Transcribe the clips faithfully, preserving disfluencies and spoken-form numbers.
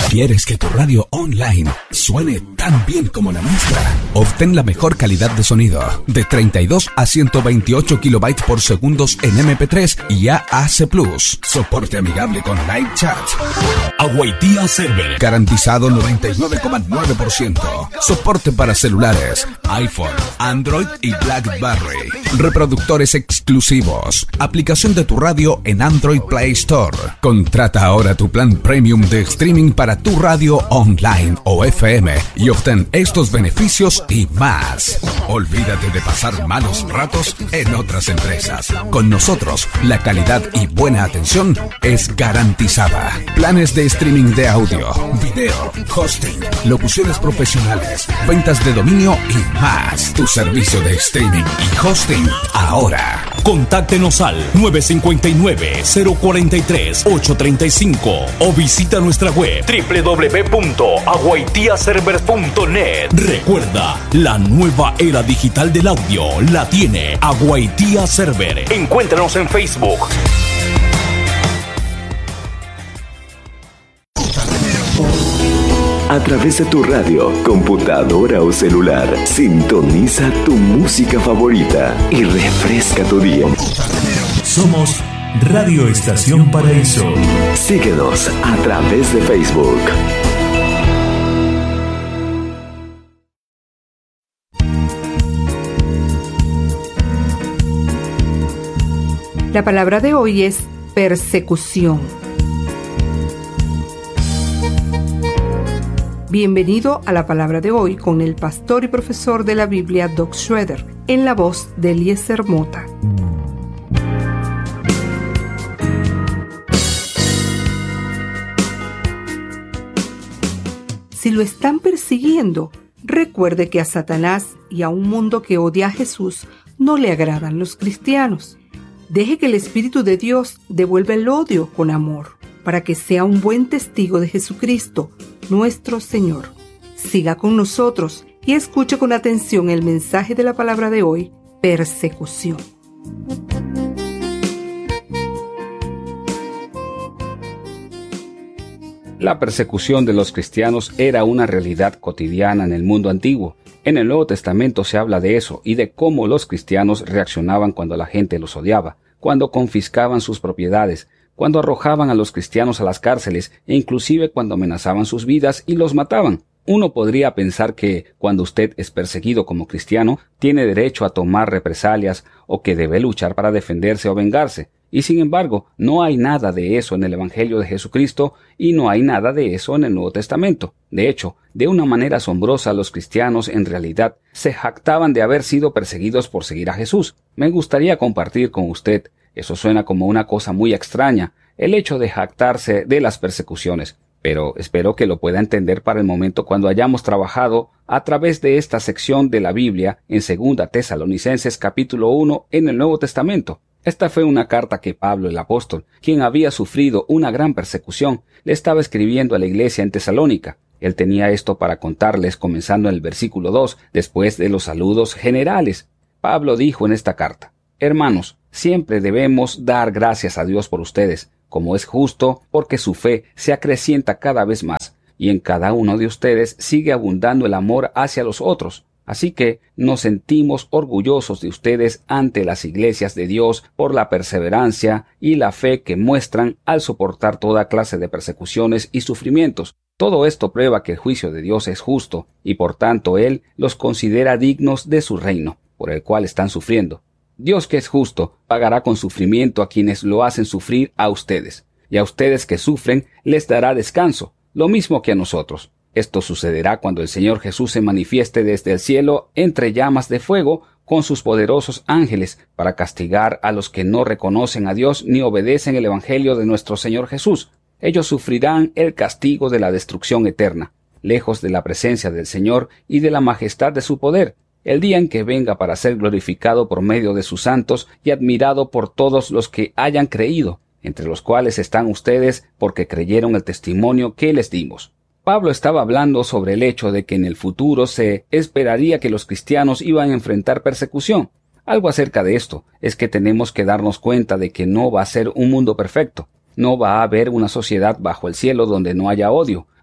¿Quieres que tu radio online suene tan bien como la nuestra? Obtén la mejor calidad de sonido de treinta y dos a ciento veintiocho kilobytes por segundos en eme pe tres y A A C plus. Soporte amigable con live chat. Aguaitía Server. Garantizado noventa y nueve coma nueve por ciento. Soporte para celulares, iPhone, Android y BlackBerry. Reproductores exclusivos. Aplicación de tu radio en Android Play Store. Contrata ahora tu plan premium de streaming para tu radio online o F M y obtén estos beneficios y más. Olvídate de pasar malos ratos en otras empresas. Con nosotros, la calidad y buena atención es garantizada. Planes de streaming de audio, video, hosting, locuciones profesionales, ventas de dominio y más. Tu servicio de streaming y hosting ahora. Contáctenos al nueve cinco nueve, cero cuatro tres, ocho tres cinco o visita nuestra web doble u doble u doble u punto aguaitía servers punto net. Recuerda, la nueva era digital del audio la tiene Aguaitía Server. Encuéntranos en Facebook. A través de tu radio, computadora o celular, sintoniza tu música favorita y refresca tu día. Somos Radio Estación Paraíso. Síguenos a través de Facebook. La palabra de hoy es persecución. Bienvenido a la palabra de hoy con el pastor y profesor de la Biblia, Doug Schroeder, en la voz de Eliezer Mota. Si lo están persiguiendo, recuerde que a Satanás y a un mundo que odia a Jesús no le agradan los cristianos. Deje que el Espíritu de Dios devuelva el odio con amor, para que sea un buen testigo de Jesucristo, nuestro Señor. Siga con nosotros y escuche con atención el mensaje de la palabra de hoy, persecución. La persecución de los cristianos era una realidad cotidiana en el mundo antiguo. En el Nuevo Testamento se habla de eso y de cómo los cristianos reaccionaban cuando la gente los odiaba, cuando confiscaban sus propiedades, cuando arrojaban a los cristianos a las cárceles e inclusive cuando amenazaban sus vidas y los mataban. Uno podría pensar que, cuando usted es perseguido como cristiano, tiene derecho a tomar represalias o que debe luchar para defenderse o vengarse. Y sin embargo, no hay nada de eso en el Evangelio de Jesucristo y no hay nada de eso en el Nuevo Testamento. De hecho, de una manera asombrosa, los cristianos en realidad se jactaban de haber sido perseguidos por seguir a Jesús. Me gustaría compartir con usted, eso suena como una cosa muy extraña, el hecho de jactarse de las persecuciones, pero espero que lo pueda entender para el momento cuando hayamos trabajado a través de esta sección de la Biblia en Segunda Tesalonicenses capítulo uno en el Nuevo Testamento. Esta fue una carta que Pablo el apóstol, quien había sufrido una gran persecución, le estaba escribiendo a la iglesia en Tesalónica. Él tenía esto para contarles comenzando en el versículo dos, después de los saludos generales. Pablo dijo en esta carta: Hermanos, siempre debemos dar gracias a Dios por ustedes, como es justo, porque su fe se acrecienta cada vez más, y en cada uno de ustedes sigue abundando el amor hacia los otros. Así que nos sentimos orgullosos de ustedes ante las iglesias de Dios por la perseverancia y la fe que muestran al soportar toda clase de persecuciones y sufrimientos. Todo esto prueba que el juicio de Dios es justo, y por tanto Él los considera dignos de su reino, por el cual están sufriendo. Dios, que es justo, pagará con sufrimiento a quienes lo hacen sufrir a ustedes, y a ustedes que sufren les dará descanso, lo mismo que a nosotros. Esto sucederá cuando el Señor Jesús se manifieste desde el cielo entre llamas de fuego con sus poderosos ángeles para castigar a los que no reconocen a Dios ni obedecen el Evangelio de nuestro Señor Jesús. Ellos sufrirán el castigo de la destrucción eterna, lejos de la presencia del Señor y de la majestad de su poder, el día en que venga para ser glorificado por medio de sus santos y admirado por todos los que hayan creído, entre los cuales están ustedes porque creyeron el testimonio que les dimos. Pablo estaba hablando sobre el hecho de que en el futuro se esperaría que los cristianos iban a enfrentar persecución. Algo acerca de esto es que tenemos que darnos cuenta de que no va a ser un mundo perfecto. No va a haber una sociedad bajo el cielo donde no haya odio,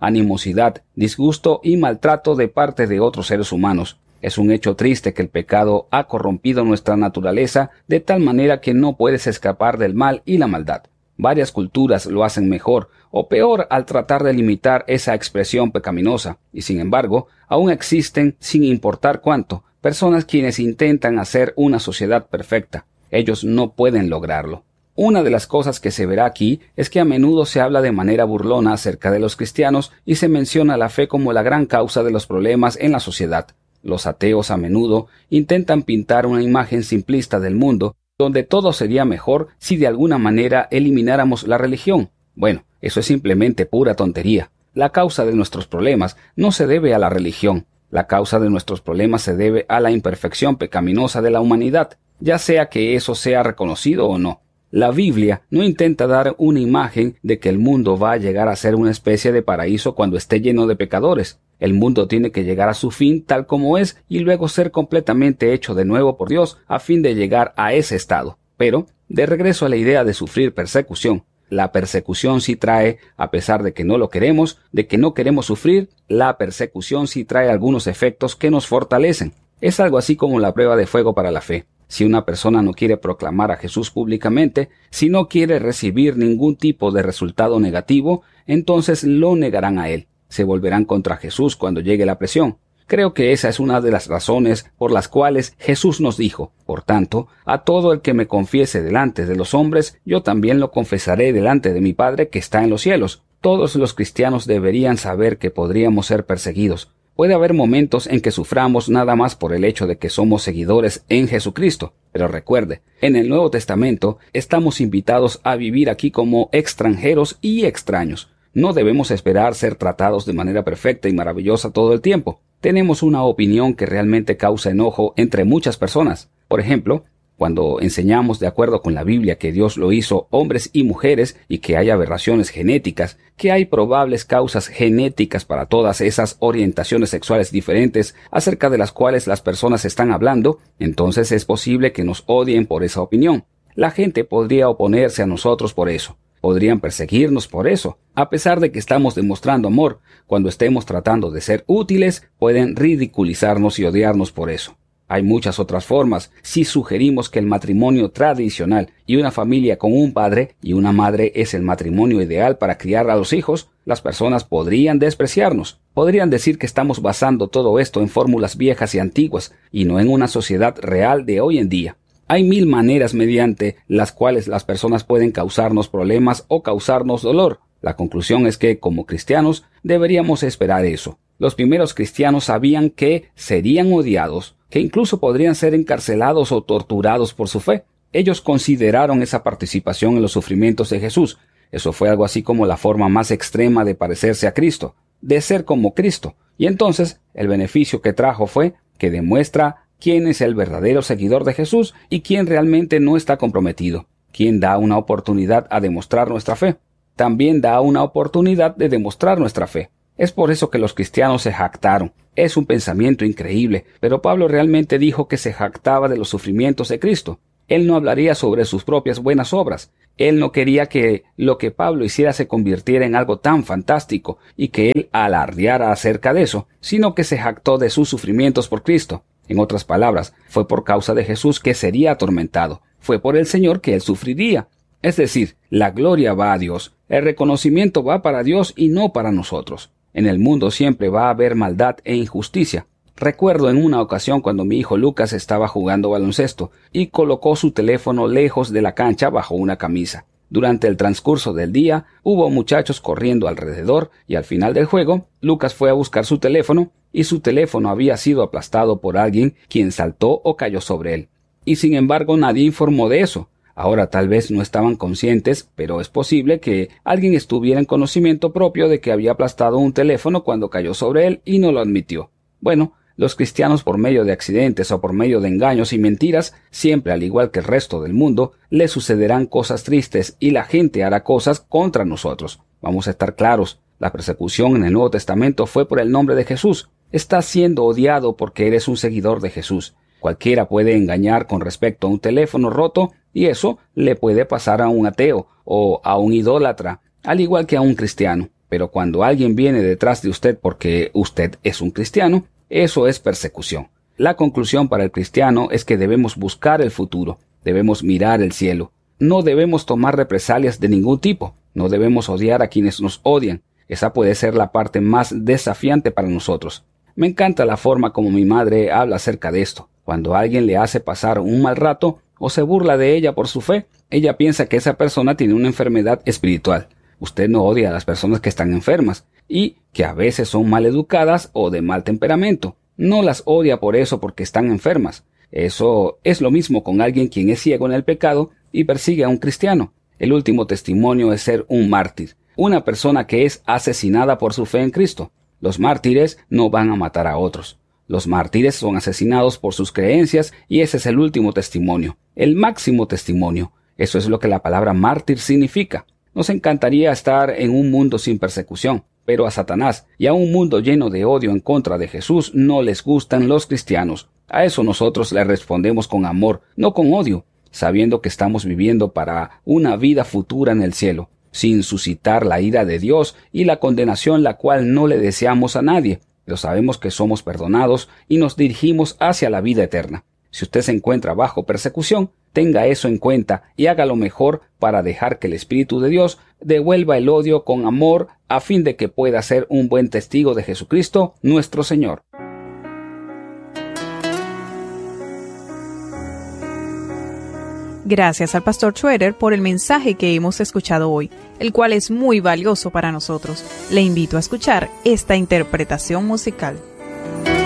animosidad, disgusto y maltrato de parte de otros seres humanos. Es un hecho triste que el pecado ha corrompido nuestra naturaleza de tal manera que no puedes escapar del mal y la maldad. Varias culturas lo hacen mejor o peor al tratar de limitar esa expresión pecaminosa, y sin embargo, aún existen, sin importar cuánto, personas quienes intentan hacer una sociedad perfecta. Ellos no pueden lograrlo. Una de las cosas que se verá aquí es que a menudo se habla de manera burlona acerca de los cristianos y se menciona la fe como la gran causa de los problemas en la sociedad. Los ateos a menudo intentan pintar una imagen simplista del mundo, donde todo sería mejor si de alguna manera elimináramos la religión. Bueno, eso es simplemente pura tontería. La causa de nuestros problemas no se debe a la religión. La causa de nuestros problemas se debe a la imperfección pecaminosa de la humanidad, ya sea que eso sea reconocido o no. La Biblia no intenta dar una imagen de que el mundo va a llegar a ser una especie de paraíso cuando esté lleno de pecadores. El mundo tiene que llegar a su fin tal como es y luego ser completamente hecho de nuevo por Dios a fin de llegar a ese estado. Pero, de regreso a la idea de sufrir persecución, la persecución sí trae, a pesar de que no lo queremos, de que no queremos sufrir, la persecución sí trae algunos efectos que nos fortalecen. Es algo así como la prueba de fuego para la fe. Si una persona no quiere proclamar a Jesús públicamente, si no quiere recibir ningún tipo de resultado negativo, entonces lo negarán a él. Se volverán contra Jesús cuando llegue la presión. Creo que esa es una de las razones por las cuales Jesús nos dijo: por tanto, a todo el que me confiese delante de los hombres, yo también lo confesaré delante de mi Padre que está en los cielos. Todos los cristianos deberían saber que podríamos ser perseguidos. Puede haber momentos en que suframos nada más por el hecho de que somos seguidores en Jesucristo. Pero recuerde, en el Nuevo Testamento estamos invitados a vivir aquí como extranjeros y extraños. No debemos esperar ser tratados de manera perfecta y maravillosa todo el tiempo. Tenemos una opinión que realmente causa enojo entre muchas personas. Por ejemplo, cuando enseñamos de acuerdo con la Biblia que Dios lo hizo hombres y mujeres y que hay aberraciones genéticas, que hay probables causas genéticas para todas esas orientaciones sexuales diferentes acerca de las cuales las personas están hablando, entonces es posible que nos odien por esa opinión. La gente podría oponerse a nosotros por eso. Podrían perseguirnos por eso. A pesar de que estamos demostrando amor, cuando estemos tratando de ser útiles, pueden ridiculizarnos y odiarnos por eso. Hay muchas otras formas. Si sugerimos que el matrimonio tradicional y una familia con un padre y una madre es el matrimonio ideal para criar a los hijos, las personas podrían despreciarnos. Podrían decir que estamos basando todo esto en fórmulas viejas y antiguas y no en una sociedad real de hoy en día. Hay mil maneras mediante las cuales las personas pueden causarnos problemas o causarnos dolor. La conclusión es que, como cristianos, deberíamos esperar eso. Los primeros cristianos sabían que serían odiados, que incluso podrían ser encarcelados o torturados por su fe. Ellos consideraron esa participación en los sufrimientos de Jesús. Eso fue algo así como la forma más extrema de parecerse a Cristo, de ser como Cristo. Y entonces, el beneficio que trajo fue que demuestra quién es el verdadero seguidor de Jesús y quién realmente no está comprometido. Quién da una oportunidad a demostrar nuestra fe. También da una oportunidad de demostrar nuestra fe. Es por eso que los cristianos se jactaron. Es un pensamiento increíble, pero Pablo realmente dijo que se jactaba de los sufrimientos de Cristo. Él no hablaría sobre sus propias buenas obras. Él no quería que lo que Pablo hiciera se convirtiera en algo tan fantástico y que él alardeara acerca de eso, sino que se jactó de sus sufrimientos por Cristo. En otras palabras, fue por causa de Jesús que sería atormentado. Fue por el Señor que él sufriría. Es decir, la gloria va a Dios. El reconocimiento va para Dios y no para nosotros. En el mundo siempre va a haber maldad e injusticia. Recuerdo en una ocasión cuando mi hijo Lucas estaba jugando baloncesto y colocó su teléfono lejos de la cancha bajo una camisa. Durante el transcurso del día hubo muchachos corriendo alrededor y al final del juego Lucas fue a buscar su teléfono y su teléfono había sido aplastado por alguien quien saltó o cayó sobre él. Y sin embargo nadie informó de eso. Ahora tal vez no estaban conscientes, pero es posible que alguien estuviera en conocimiento propio de que había aplastado un teléfono cuando cayó sobre él y no lo admitió. Bueno, los cristianos por medio de accidentes o por medio de engaños y mentiras, siempre al igual que el resto del mundo, les sucederán cosas tristes y la gente hará cosas contra nosotros. Vamos a estar claros, la persecución en el Nuevo Testamento fue por el nombre de Jesús. Estás siendo odiado porque eres un seguidor de Jesús. Cualquiera puede engañar con respecto a un teléfono roto y eso le puede pasar a un ateo o a un idólatra, al igual que a un cristiano. Pero cuando alguien viene detrás de usted porque usted es un cristiano, eso es persecución. La conclusión para el cristiano es que debemos buscar el futuro, debemos mirar el cielo. No debemos tomar represalias de ningún tipo, no debemos odiar a quienes nos odian. Esa puede ser la parte más desafiante para nosotros. Me encanta la forma como mi madre habla acerca de esto. Cuando alguien le hace pasar un mal rato o se burla de ella por su fe, ella piensa que esa persona tiene una enfermedad espiritual. Usted no odia a las personas que están enfermas y que a veces son mal educadas o de mal temperamento. No las odia por eso porque están enfermas. Eso es lo mismo con alguien quien es ciego en el pecado y persigue a un cristiano. El último testimonio es ser un mártir, una persona que es asesinada por su fe en Cristo. Los mártires no van a matar a otros. Los mártires son asesinados por sus creencias y ese es el último testimonio, el máximo testimonio. Eso es lo que la palabra mártir significa. Nos encantaría estar en un mundo sin persecución, pero a Satanás y a un mundo lleno de odio en contra de Jesús no les gustan los cristianos. A eso nosotros le respondemos con amor, no con odio, sabiendo que estamos viviendo para una vida futura en el cielo, sin suscitar la ira de Dios y la condenación la cual no le deseamos a nadie. Pero sabemos que somos perdonados y nos dirigimos hacia la vida eterna. Si usted se encuentra bajo persecución, tenga eso en cuenta y haga lo mejor para dejar que el Espíritu de Dios devuelva el odio con amor a fin de que pueda ser un buen testigo de Jesucristo, nuestro Señor. Gracias al pastor Schroeder por el mensaje que hemos escuchado hoy, el cual es muy valioso para nosotros. Le invito a escuchar esta interpretación musical.